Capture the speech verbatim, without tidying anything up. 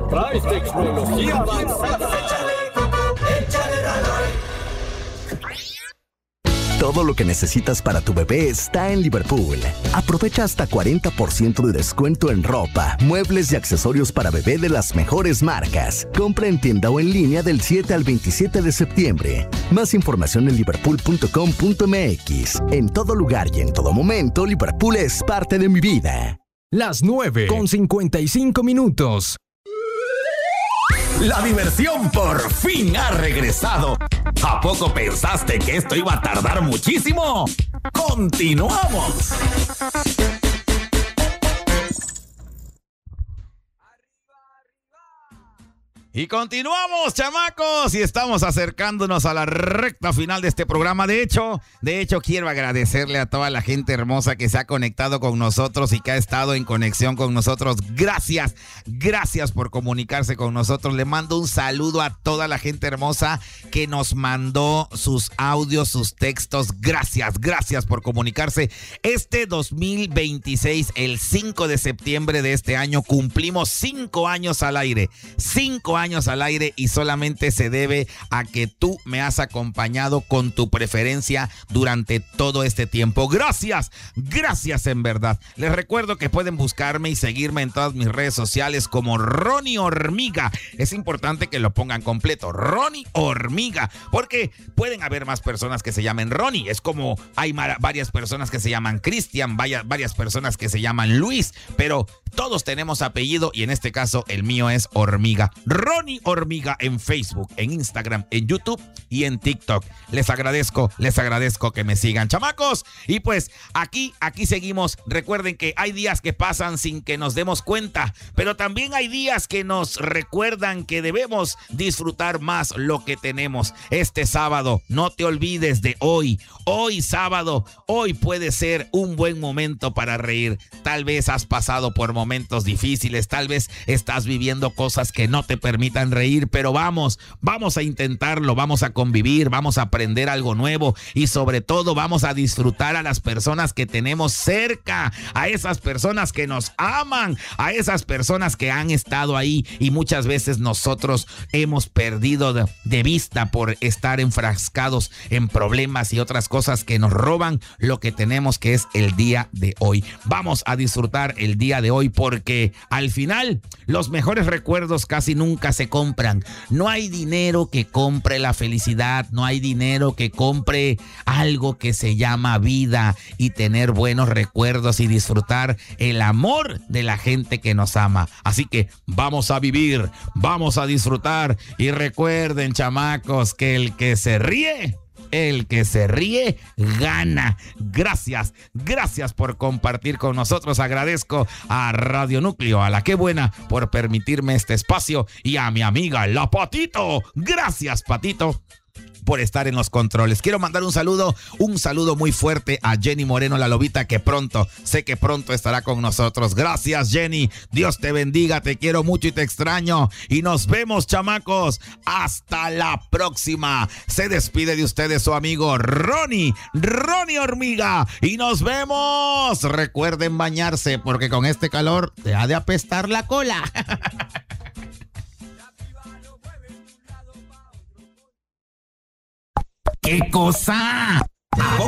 traes tecnología avanzada. Todo lo que necesitas para tu bebé está en Liverpool. Aprovecha hasta cuarenta por ciento de descuento en ropa, muebles y accesorios para bebé de las mejores marcas. Compra en tienda o en línea del siete al veintisiete de septiembre. Más información en liverpool punto com punto m x. En todo lugar y en todo momento, Liverpool es parte de mi vida. Las nueve con cincuenta y cinco minutos. La diversión por fin ha regresado. ¿A poco pensaste que esto iba a tardar muchísimo? ¡Continuamos! Y continuamos, chamacos, y estamos acercándonos a la recta final de este programa. De hecho, de hecho, quiero agradecerle a toda la gente hermosa que se ha conectado con nosotros y que ha estado en conexión con nosotros. Gracias, gracias por comunicarse con nosotros. Le mando un saludo a toda la gente hermosa que nos mandó sus audios, sus textos. Gracias, gracias por comunicarse. Este dos mil veintiséis, el cinco de septiembre de este año, cumplimos cinco años al aire. Cinco años años al aire y solamente se debe a que tú me has acompañado con tu preferencia durante todo este tiempo. Gracias, gracias en verdad. Les recuerdo que pueden buscarme y seguirme en todas mis redes sociales como Ronnie Hormiga. Es importante que lo pongan completo, Ronnie Hormiga, porque pueden haber más personas que se llamen Ronnie. Es como hay varias personas que se llaman Cristian, varias, varias personas que se llaman Luis, pero todos tenemos apellido y en este caso el mío es Hormiga. Ronnie Hormiga en Facebook, en Instagram, en YouTube y en TikTok. Les agradezco, les agradezco que me sigan, chamacos. Y pues aquí, aquí seguimos. Recuerden que hay días que pasan sin que nos demos cuenta, pero también hay días que nos recuerdan que debemos disfrutar más lo que tenemos. Este sábado, no te olvides de hoy. Hoy sábado, hoy puede ser un buen momento para reír. Tal vez has pasado por momentos difíciles, tal vez estás viviendo cosas que no te permitan reír, pero vamos, vamos a intentarlo, vamos a convivir, vamos a aprender algo nuevo y sobre todo vamos a disfrutar a las personas que tenemos cerca, a esas personas que nos aman, a esas personas que han estado ahí y muchas veces nosotros hemos perdido de, de vista por estar enfrascados en problemas y otras cosas que nos roban lo que tenemos, que es el día de hoy. Vamos a disfrutar el día de hoy porque al final los mejores recuerdos casi nunca se compran. No hay dinero que compre la felicidad, no hay dinero que compre algo que se llama vida y tener buenos recuerdos y disfrutar el amor de la gente que nos ama. Así que vamos a vivir, vamos a disfrutar y recuerden, chamacos, que el que se ríe, el que se ríe gana. Gracias, gracias por compartir con nosotros. Agradezco a Radio Núcleo, a la Qué Buena, por permitirme este espacio y a mi amiga La Patito. Gracias, Patito, por estar en los controles. Quiero mandar un saludo, un saludo muy fuerte a Jenny Moreno, la lobita, que pronto, sé que pronto estará con nosotros. Gracias, Jenny. Dios te bendiga, te quiero mucho y te extraño. Y nos vemos, chamacos. Hasta la próxima. Se despide de ustedes su amigo Ronnie, Ronnie Hormiga. Y nos vemos. Recuerden bañarse porque con este calor te ha de apestar la cola. ¿Qué cosa?